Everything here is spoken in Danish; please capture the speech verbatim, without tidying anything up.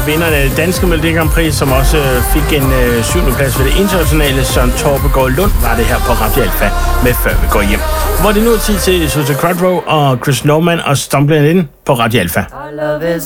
vinderen af det danske Melodi Grand Prix, som også fik en øh, syvende plads ved det internationale. Søren Torpegaard Lund var det her på Radio Alfa med Før vi går hjem. Hvor det nu er tid til Susie Quatro og Chris Norman og Stumbling In på Radio Alfa.